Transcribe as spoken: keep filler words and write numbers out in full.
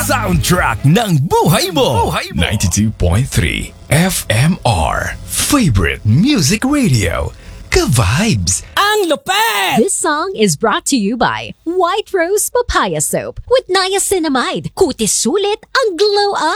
Soundtrack ng buhay mo. Buhay mo. ninety-two point three F M R. Favorite Music Radio. Ka-vibes! Ang lupet! This song is brought to you by White Rose Papaya Soap with niacinamide. Kutis sulit ang glow up.